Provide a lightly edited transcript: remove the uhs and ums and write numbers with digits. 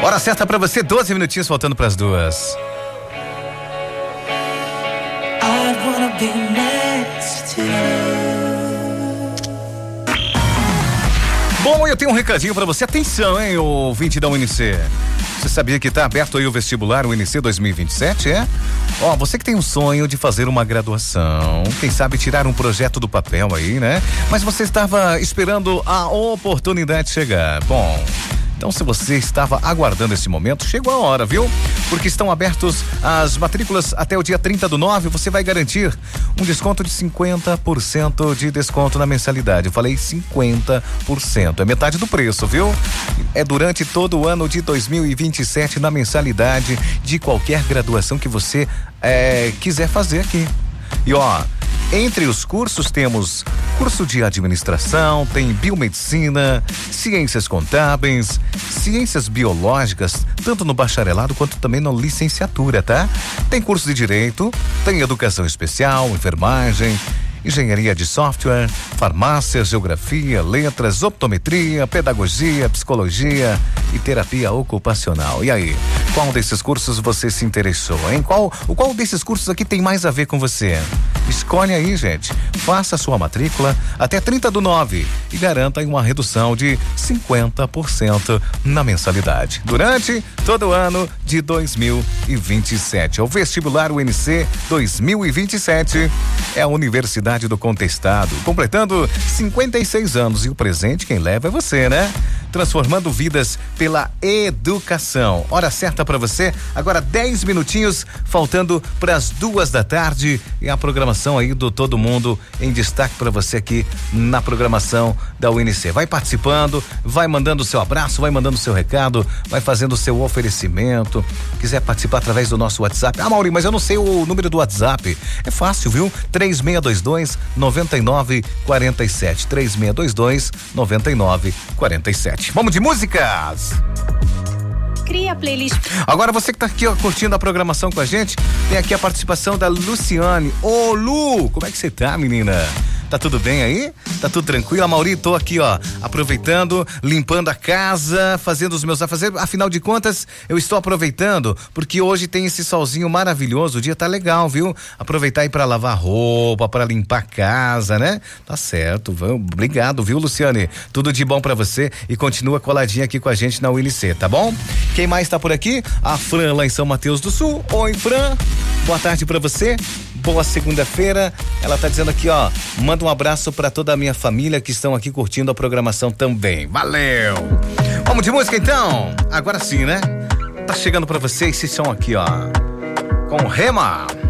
Hora certa pra você, 12 minutinhos faltando pras 2. I wanna be next to you. Bom, eu tenho um recadinho pra você. Atenção, hein, ouvinte da UNC. Você sabia que tá aberto aí o vestibular UNC 2027, é? Ó, você que tem um sonho de fazer uma graduação, quem sabe tirar um projeto do papel aí, né? Mas você estava esperando a oportunidade chegar. Bom, então se você estava aguardando esse momento, chegou a hora, viu? Porque estão abertos as matrículas até o dia 30/9, você vai garantir um desconto de 50% de desconto na mensalidade. Eu falei 50%, é metade do preço, viu? É durante todo o ano de 2027 na mensalidade de qualquer graduação que você quiser fazer aqui. E ó, entre os cursos temos curso de administração, tem biomedicina, ciências contábeis, ciências biológicas, tanto no bacharelado quanto também na licenciatura, tá? Tem curso de direito, tem educação especial, enfermagem, engenharia de software, farmácia, geografia, letras, optometria, pedagogia, psicologia e terapia ocupacional. E aí, qual desses cursos você se interessou, hein? Qual desses cursos aqui tem mais a ver com você? Escolhe aí, gente. Faça a sua matrícula até 30/9 e garanta aí uma redução de 50% na mensalidade durante todo o ano de 2027. O vestibular UNC 2027 é a Universidade do Contestado, completando 56 anos, e o presente quem leva é você, né? Transformando vidas pela educação. Hora certa pra você, agora 10 minutinhos, faltando pras 2 da tarde, e a programação aí do Todo Mundo em destaque pra você aqui na programação da UNC. Vai participando, vai mandando o seu abraço, vai mandando o seu recado, vai fazendo o seu oferecimento. Quiser participar através do nosso WhatsApp. Ah, Mauri, mas eu não sei o número do WhatsApp. É fácil, viu? 3622-9947. 3622-9947. Vamos de músicas! Cria a playlist. Agora você que tá aqui, ó, curtindo a programação com a gente, tem aqui a participação da Luciane. Ô, Lu, como é que você tá, menina? Tá tudo bem aí? Tá tudo tranquilo? A Mauri, tô aqui, ó, aproveitando, limpando a casa, fazendo os meus afazeres. Afinal de contas, eu estou aproveitando, porque hoje tem esse solzinho maravilhoso, o dia tá legal, viu? Aproveitar aí pra lavar roupa, pra limpar a casa, né? Tá certo, obrigado, viu, Luciane? Tudo de bom pra você e continua coladinha aqui com a gente na UNC, tá bom? Quem mais tá por aqui? A Fran lá em São Mateus do Sul. Oi, Fran, boa tarde pra você. Boa segunda-feira. Ela tá dizendo aqui, ó, manda um abraço pra toda a minha família que estão aqui curtindo a programação também. Valeu! Vamos de música então? Agora sim, né? Tá chegando pra vocês esse som aqui, ó, com Rema.